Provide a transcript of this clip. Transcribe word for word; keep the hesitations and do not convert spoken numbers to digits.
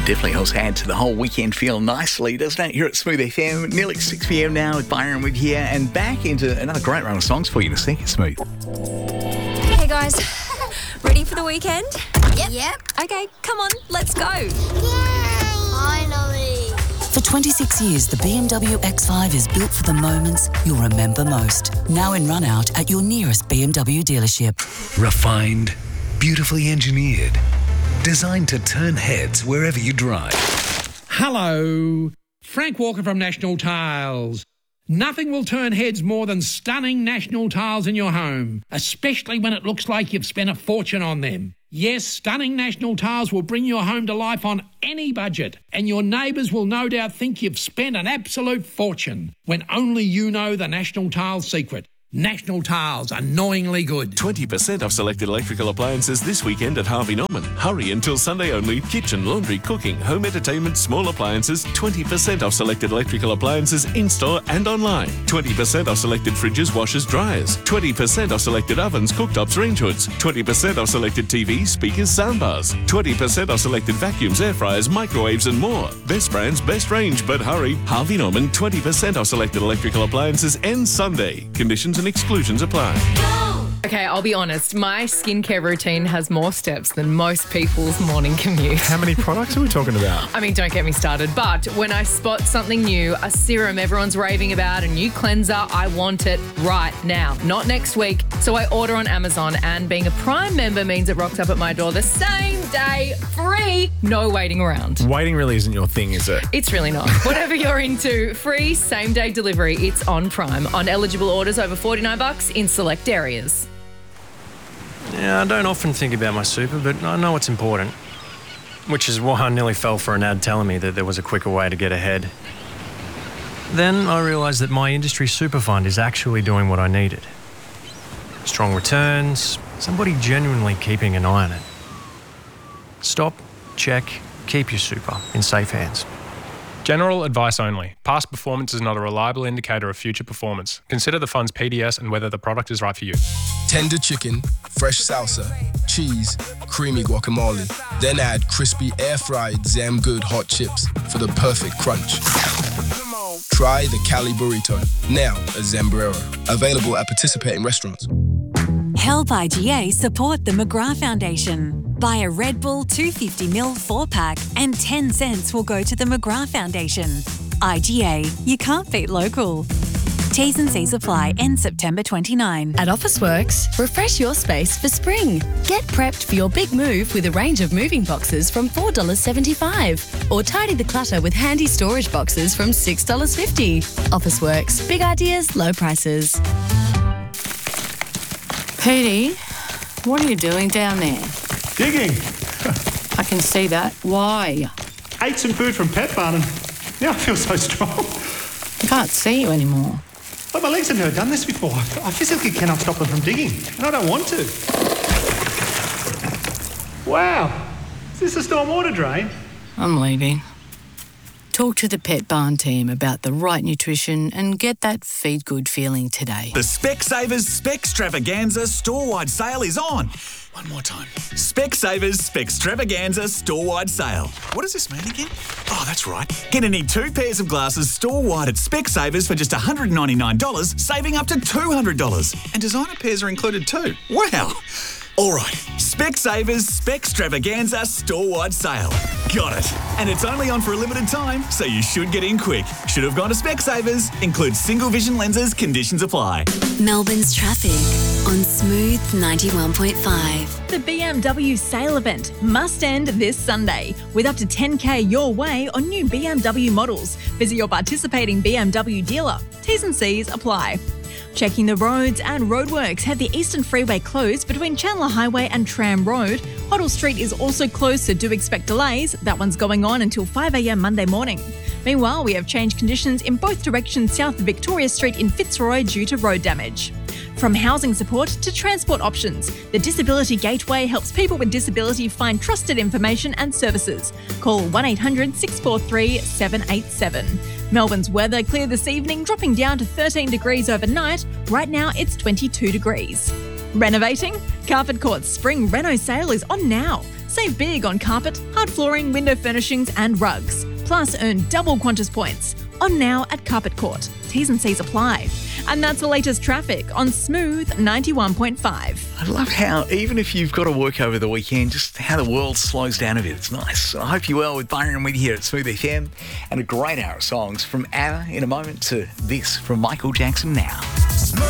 Definitely helps add to the whole weekend feel nicely, doesn't it? Here at Smooth F M, nearly six p.m. now with Byron with here, and back into another great round of songs for you in a second, Smooth. Hey guys, ready for the weekend? Yep. Yep. Okay, come on, let's go. Yay! Finally. For twenty-six years, the B M W X five is built for the moments you'll remember most. Now in run out at your nearest B M W dealership. Refined, beautifully engineered, designed to turn heads wherever you drive. Hello, Frank Walker from National Tiles. Nothing will turn heads more than stunning National Tiles in your home, especially when it looks like you've spent a fortune on them. Yes, stunning National Tiles will bring your home to life on any budget, and your neighbours will no doubt think you've spent an absolute fortune when only you know the National Tiles secret. National Tiles, annoyingly good. twenty percent off selected electrical appliances this weekend at Harvey Norman. Hurry until Sunday only. Kitchen, laundry, cooking, home entertainment, small appliances. twenty percent off selected electrical appliances in-store and online. twenty percent off selected fridges, washers, dryers. twenty percent off selected ovens, cooktops, range hoods. twenty percent off selected T Vs, speakers, soundbars. twenty percent off selected vacuums, air fryers, microwaves and more. Best brands, best range, but hurry. Harvey Norman, twenty percent off selected electrical appliances ends Sunday. Conditions and exclusions apply. Okay, I'll be honest. My skincare routine has more steps than most people's morning commute. How many products are we talking about? I mean, don't get me started. But when I spot something new, a serum everyone's raving about, a new cleanser, I want it right now, not next week. So I order on Amazon, and being a Prime member means it rocks up at my door the same day, free, no waiting around. Waiting really isn't your thing, is it? It's really not. Whatever you're into, free same-day delivery. It's on Prime on eligible orders over forty-nine bucks in select areas. Yeah, I don't often think about my super, but I know it's important. Which is why I nearly fell for an ad telling me that there was a quicker way to get ahead. Then I realised that my industry super fund is actually doing what I needed. Strong returns, somebody genuinely keeping an eye on it. Stop, check, keep your super in safe hands. General advice only. Past performance is not a reliable indicator of future performance. Consider the fund's P D S and whether the product is right for you. Tender chicken, fresh salsa, cheese, creamy guacamole. Then add crispy air-fried Zam Good hot chips for the perfect crunch. Try the Cali Burrito, now at Zambrero. Available at participating restaurants. Help I G A support the McGrath Foundation. Buy a Red Bull two hundred fifty milliliter four-pack and ten cents will go to the McGrath Foundation. I G A, you can't beat local. T's and C's apply, end September twenty-ninth. At Officeworks, refresh your space for spring. Get prepped for your big move with a range of moving boxes from four dollars seventy-five. Or tidy the clutter with handy storage boxes from six dollars fifty. Officeworks, big ideas, low prices. Petey, what are you doing down there? Digging. I can see that. Why? Ate some food from Pet Barn and now I feel so strong. I can't see you anymore. But my legs have never done this before. I physically cannot stop them from digging, and I don't want to. Wow. Is this a stormwater drain? I'm leaving. Talk to the Pet Barn team about the right nutrition and get that feed good feeling today. The Specsavers Specstravaganza store-wide sale is on. One more time. Specsavers Specstravaganza store-wide sale. What does this mean again? Oh, that's right. Get any two pairs of glasses store-wide at Specsavers for just one hundred ninety-nine dollars, saving up to two hundred dollars. And designer pairs are included too. Wow. All right, Specsavers Specstravaganza store-wide sale. Got it. And it's only on for a limited time, so you should get in quick. Should have gone to Specsavers. Includes single vision lenses. Conditions apply. Melbourne's traffic on Smooth ninety-one point five. The B M W sale event must end this Sunday with up to ten K your way on new B M W models. Visit your participating B M W dealer. T's and C's apply. Checking the roads, and roadworks have the Eastern Freeway closed between Chandler Highway and Tram Road. Hoddle Street is also closed, so do expect delays. That one's going on until five a.m. Monday morning. Meanwhile, we have changed conditions in both directions south of Victoria Street in Fitzroy due to road damage. From housing support to transport options, the Disability Gateway helps people with disability find trusted information and services. Call one eight hundred six four three seven eight seven. Melbourne's weather clear this evening, dropping down to thirteen degrees overnight. Right now it's twenty-two degrees. Renovating? Carpet Court's spring reno sale is on now. Save big on carpet, hard flooring, window furnishings and rugs. Plus, earn double Qantas points. On now at Carpet Court. T's and C's apply. And that's the latest traffic on Smooth ninety-one point five. I love how, even if you've got to work over the weekend, just how the world slows down a bit. It's nice. I hope you're well with Byron with you here at Smooth F M. And a great hour of songs from ABBA in a moment to this from Michael Jackson now. Smooth.